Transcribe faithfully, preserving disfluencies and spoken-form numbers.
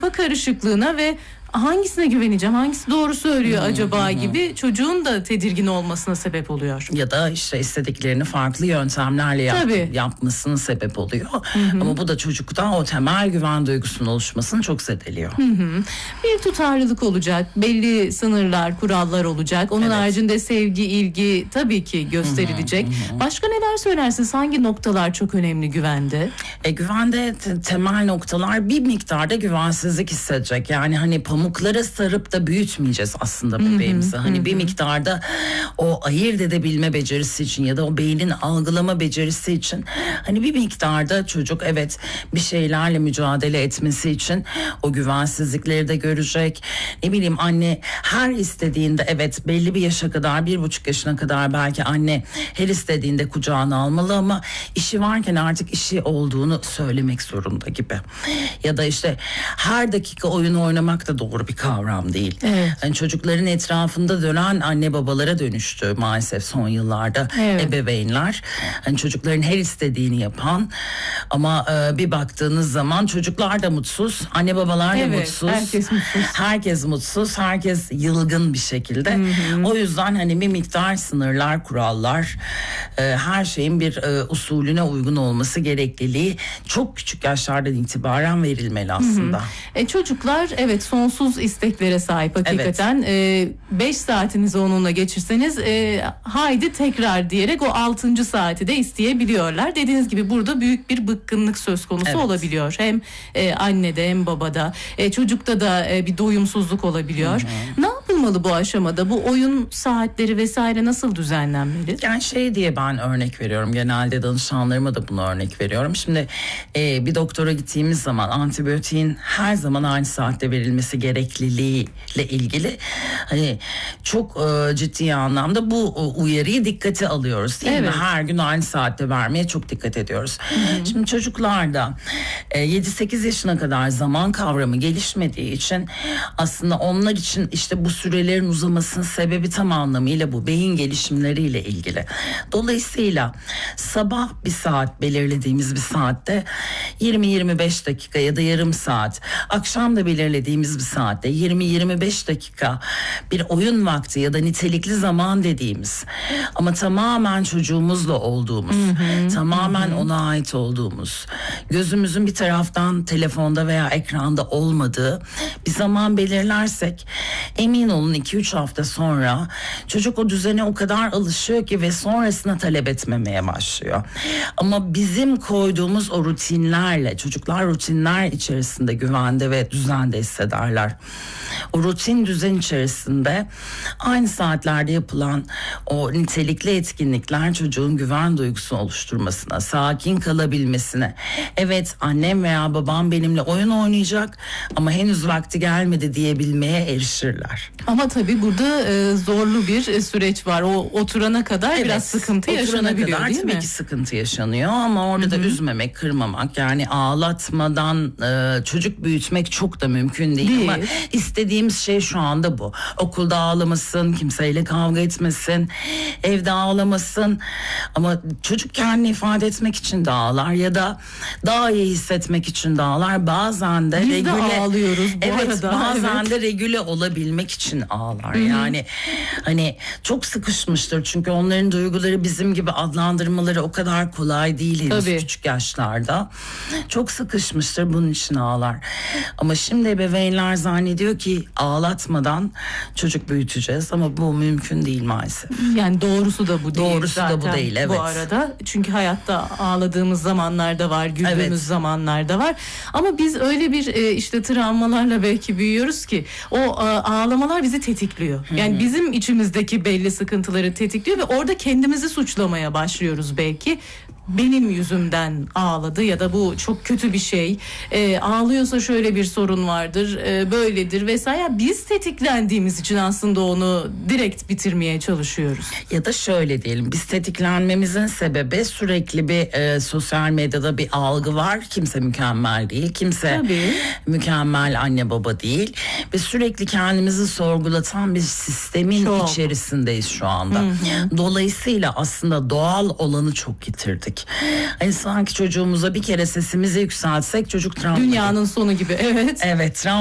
karışıklığına ve hangisine güveneceğim, hangisi doğru söylüyor hmm, acaba hmm. gibi çocuğun da tedirgin olmasına sebep oluyor. Ya da işte istediklerini farklı yöntemlerle yap, yapmasının sebep oluyor. Hı-hı. Ama bu da çocukta o temel güven duygusunun oluşmasını çok zedeliyor. Hı-hı. Bir tutarlılık olacak, belli sınırlar, kurallar olacak. Onun evet. haricinde sevgi, ilgi tabii ki gösterilecek. Hı-hı. Başka neler söylersiniz? Hangi noktalar çok önemli güvende? E, güvende te- temel noktalar bir miktarda güvensizlik hissedecek. Yani hani pamuklara sarıp da büyütmeyeceğiz aslında bebeğimizi. Hani hı-hı. bir miktarda o ayırt edebilme becerisi için ya da o beynin algılama becerisi için hani bir miktarda çocuk evet bir şeylerle mücadele etmesi için o güvensizlikleri de görecek. Ne bileyim anne her istediğinde evet belli bir yaşa kadar bir buçuk yaşına kadar belki anne her istediğinde kucağına almalı ama işi varken artık işi olduğunu söylemek zorunda gibi. Ya da işte her dakika oyun oynamak da doğru bir kavram değil. Evet. Yani çocukların etrafında dönen anne babalara dönüştü maalesef son yıllarda evet. ebeveynler. Yani çocukların her istediğini yapan ama e, bir baktığınız zaman çocuklar da mutsuz, anne babalar da evet, mutsuz. Herkes mutsuz. Herkes mutsuz, herkes yılgın bir şekilde. Hı hı. O yüzden hani bir miktar sınırlar, kurallar, e, her şeyin bir e, usulüne uygun olması gerekliliği çok küçük yaşlardan itibaren verilmeli aslında. Hı hı. E, çocuklar evet sonsuz isteklere sahip hakikaten. Evet. beş e, saatinizi onunla geçirseniz e, haydi tekrar diyerek o altıncı saati de isteyebiliyorlar. Dediğiniz gibi burada büyük bir bıkkınlık söz konusu evet. olabiliyor. Hem e, annede hem babada. E, çocukta da e, bir doyumsuzluk olabiliyor. Hı hı. Ne yapılmalı bu aşamada? Bu oyun saatleri vesaire nasıl düzenlenmeli? Yani şey diye ben örnek veriyorum. Genelde danışanlarıma da bunu örnek veriyorum. Şimdi e, bir doktora gittiğimiz zaman antibiyotiğin her zaman aynı saatte verilmesi gerekliliğiyle ilgili hani çok e, ciddi anlamda bu e, uyarıyı dikkate alıyoruz değil evet. mi? Her gün aynı saatte vermeye çok dikkat ediyoruz. Hı-hı. Şimdi çocuklarda e, yedi sekiz yaşına kadar zaman kavramı gelişmediği için aslında onlar için işte bu sürelerin uzamasının sebebi tam anlamıyla bu beyin gelişimleriyle ilgili. Dolayısıyla sabah bir saat belirlediğimiz bir saatte yirmi yirmi beş dakika ya da yarım saat, akşam da belirlediğimiz bir saatte yirmi yirmi beş dakika bir oyun vakti ya da nitelikli zaman dediğimiz ama tamamen çocuğumuzla olduğumuz, hı hı, tamamen hı hı. ona ait olduğumuz, gözümüzün bir taraftan telefonda veya ekranda olmadığı bir zaman belirlersek emin olun iki üç hafta sonra çocuk o düzene o kadar alışıyor ki ve sonrasına talep etmemeye başlıyor. Ama bizim koyduğumuz o rutinlerle çocuklar rutinler içerisinde güvende ve düzende hissederler. O rutin düzen içerisinde aynı saatlerde yapılan o nitelikli etkinlikler çocuğun güven duygusunu oluşturmasına, sakin kalabilmesine, evet annem veya babam benimle oyun oynayacak ama henüz vakti gelmedi diyebilmeye erişirler. Ama tabii burada e, zorlu bir e, süreç var. O oturana kadar evet, biraz sıkıntı yaşanabiliyor kadar, değil mi? Tabii ki sıkıntı yaşanıyor ama orada Hı-hı. da üzmemek, kırmamak yani ağlatmadan e, çocuk büyütmek çok da mümkün değil, değil. Ama istediğimiz şey şu anda bu. Okulda ağlamasın, kimseyle kavga etmesin, evde ağlamasın ama çocuk kendini ifade etmek için de ağlar ya da daha iyi hissetmek için de ağlar. Bazen de Biz regüle, de ağlıyoruz bu evet, arada. Bazen evet. de regüle olabilmek için ağlar. Hı-hı. Yani hani çok sıkışmıştır çünkü onların duyguları bizim gibi adlandırmaları o kadar kolay değil henüz küçük yaşlarda. Çok sıkışmıştır, bunun için ağlar. Ama şimdi ebeveynler zannediyor ki ağlatmadan çocuk büyüteceğiz ama bu mümkün değil maalesef. Yani doğrusu da bu değil. Doğrusu zaten da bu değil, evet. Bu arada çünkü hayatta ağladığımız zamanlarda var, güldüğümüz evet. zamanlarda var. Ama biz öyle bir işte travmalarla belki büyüyoruz ki o ağlamalar bizi tetikliyor. Yani Hı-hı. bizim içimizdeki belli sıkıntıları tetikliyor ve orada kendimizi suçlamaya başlıyoruz belki. Benim yüzümden ağladı ya da bu çok kötü bir şey. E, ağlıyorsa şöyle bir sorun vardır, e, böyledir vesaire. Biz tetiklendiğimiz için aslında onu direkt bitirmeye çalışıyoruz. Ya da şöyle diyelim, biz tetiklenmemizin sebebi sürekli bir e, sosyal medyada bir algı var. Kimse mükemmel değil, kimse Tabii. mükemmel anne baba değil. Ve sürekli kendimizi sorgulatan bir sistemin çok. içerisindeyiz şu anda. Hı hı. Dolayısıyla aslında doğal olanı çok yitirdik. dedik. Hani sanki çocuğumuza bir kere sesimizi yükseltsek çocuk travma. Dünyanın sonu gibi, evet. Evet, travma